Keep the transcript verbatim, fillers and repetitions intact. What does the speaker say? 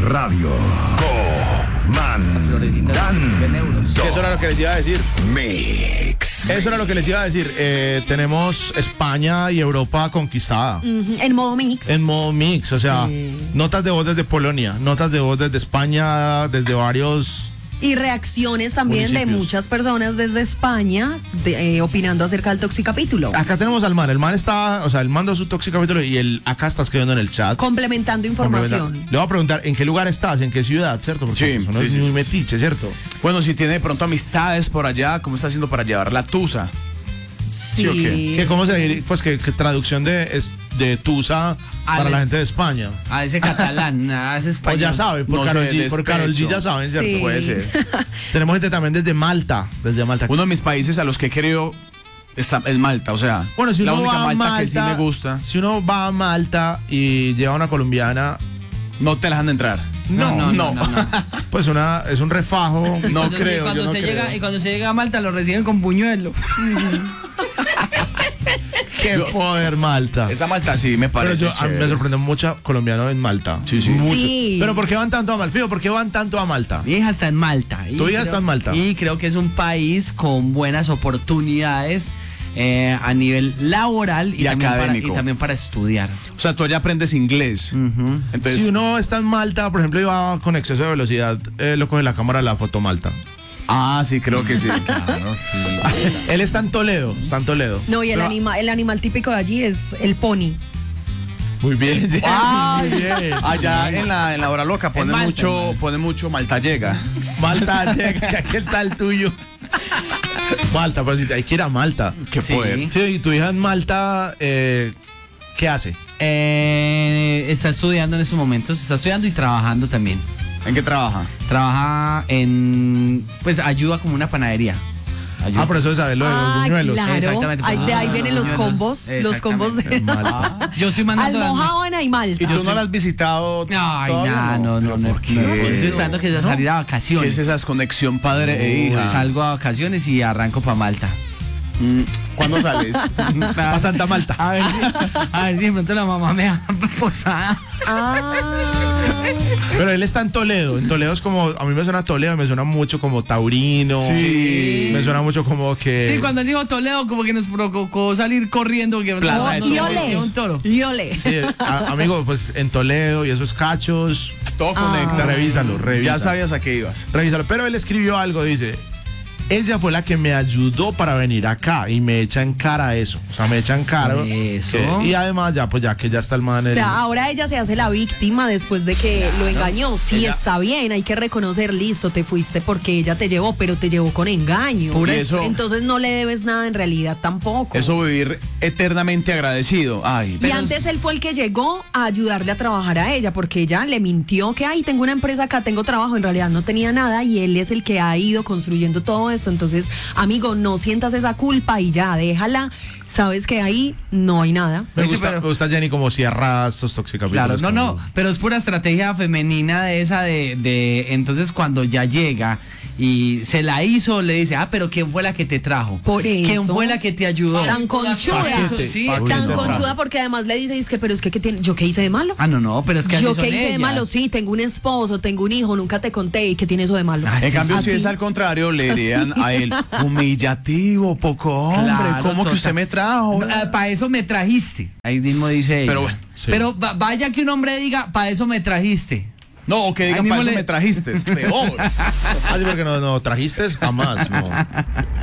Radio. Comandando. Eso era lo que les iba a decir. Mix. Eso era lo que les iba a decir. Eh, tenemos España y Europa conquistada. Ujú, en modo mix. En modo mix, o sea, Sí. notas de voz desde Polonia, notas de voz desde España, desde varios... Y reacciones también de municipios. muchas personas desde España de, eh, opinando acerca del Toxicapítulo. Acá tenemos al man, el man está, o sea, él manda su Toxicapítulo y él acá está escribiendo en el chat. Complementando información. Le voy a preguntar, ¿en qué lugar estás? ¿En qué ciudad? ¿Cierto? Porque Sí, pues, uno sí, es sí, muy sí, metiche, ¿cierto? Bueno, si tiene de pronto amistades por allá, ¿cómo está haciendo para llevar la tusa? Sí. ¿Sí o qué? ¿Qué, ¿Cómo se diría? Pues que, que traducción de, es, de Tusa para Alex. la gente de España. A ese catalán, a ese O español. ya saben, por No Karol sé, G, por Karol G despecho. ya saben, ¿cierto? Sí. Puede ser. Tenemos gente también desde Malta, desde Malta. Uno de mis países a los que he querido es, es Malta, o sea, Bueno, si la uno única va a Malta, Malta, que sí me gusta, si uno va a Malta y lleva una colombiana, no te la dejan de entrar. No, no, no, no, no. pues una es un refajo. No Cuando se- creo, cuando yo no se creo. llega, y cuando se llega a Malta lo reciben con puñuelo. Qué poder Malta. Esa Malta sí me Pero parece yo, a mí me chévere. sorprende mucho colombiano en Malta. Sí, sí. Mucho. Sí. Pero ¿por qué van tanto a Malta? Fío, ¿por qué van tanto a Malta? Mi hija está en Malta. y ¿Tu hija creo- está en Malta? Y creo que es un país con buenas oportunidades eh, a nivel laboral y, Y también para, académico. y también para estudiar. O sea, tú allá aprendes inglés. Ujú. Entonces, Si uno está en Malta, por ejemplo, y va con exceso de velocidad, eh, lo coge la cámara de la foto Malta. ah, sí, creo que sí. Él está en Toledo, está en Toledo. No, y el, Pero- anima, el animal típico de allí es el pony. Muy bien, Jenny, Ah, muy bien. Allá en la, en la hora loca ponen Malta, mucho, en Malta. ponen mucho Malta llega. Malta, llega, ¿qué tal tuyo? Malta, pues si hay que ir a Malta. Qué Sí. poder. Sí, y tu hija en Malta, eh, ¿qué hace? Eh, está estudiando en estos momentos, está estudiando y trabajando también. ¿En qué trabaja? Trabaja en, pues ayuda como una panadería. Ayuda. Ah, por eso de saber lo de los Ah, buñuelos. claro. Exactamente. Ahí- de ahí Ah, vienen los buñuelos. combos, los combos de En Malta. Yo estoy mandando la- Almojábana y Malta. ¿Y tú no la has visitado? Ay, todavía? no, no, no, no, ¿Por qué? no, estoy esperando que salir a vacaciones. ¿Qué es esa conexión padre e hija? Salgo a vacaciones y arranco para Malta. Mm. ¿Cuándo sales? Para Santa Malta. A ver, si, a ver si de pronto la mamá me da posada. Ah. Pero él está en Toledo. En Toledo es como, a mí me suena Toledo, me suena mucho como taurino. Sí. Me suena mucho como que... Sí, cuando él dijo Toledo, como que nos provocó salir corriendo. Porque Plaza de no, Toros. no, Iole. un toro. Iole. Sí, a- amigo, pues en Toledo y esos cachos, Todo conecta. revísalo, revísalo. Ya sabías a qué ibas. Revísalo. Pero él escribió algo, dice, ella fue la que me ayudó para venir acá y me echa en cara eso. O sea, me echa en cara. Eso. que- y además ya, pues ya que ya está el man. O el- sea, ahora ella se hace la víctima después de que lo engañó. Sí, Ella- está bien, hay que reconocer, listo, te fuiste porque ella te llevó, pero te llevó con engaño. Por eso- Entonces no le debes nada en realidad tampoco. Eso vivir eternamente agradecido. Ay, Y Pero antes él fue el que llegó a ayudarle a trabajar a ella, porque ella le mintió que, ay, tengo una empresa acá, tengo trabajo, en realidad no tenía nada, y él es el que ha ido construyendo todo esto. Entonces, amigo, no sientas esa culpa y ya, déjala, sabes que ahí no hay nada. Me Sí, gusta, pero- me gusta Jenny como cierra estos Claro, toxicapítulos. no, no, pero es pura estrategia femenina de esa de, de entonces cuando ya llega y se la hizo, le dice, ah, pero ¿quién fue la que te trajo? Por eso. ¿Quién fue la que te ayudó? Tan conchuda. Paquete, Sí, paquete. Tan Uy, conchuda porque además le dice, es que, pero es que, ¿qué tiene? ¿Yo qué hice de malo? Ah, no, no, pero es que así Yo son qué hice de ellas. malo, sí, tengo un esposo, tengo un hijo, nunca te conté, ¿y qué tiene eso de malo? Ah, en sí, cambio, ¿a si ti? es al contrario, le dirían a él, humillativo, poco hombre, Claro, ¿cómo que total. usted me trajo? Para eso me trajiste. Ahí mismo dice ella. Pero bueno, sí. Pero va- vaya que un hombre diga, para eso me trajiste. No, o que Ahí digan, mismo para eso le- me trajiste, es peor. Así porque no, no trajiste jamás, no.